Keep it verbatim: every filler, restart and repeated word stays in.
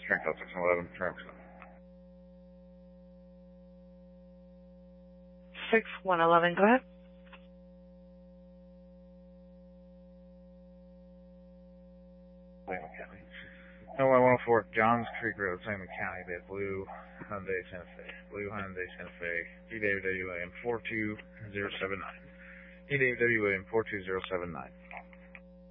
Strength out six eleven, Trump. six one eleven, go ahead. Sangamon County. L Y one oh four, Johns Creek Road, Sangamon County. They have Blue Hyundai Santa Fe. Blue Hyundai Santa Fe. E W W M four two zero seven nine. E W W M four two zero seven nine.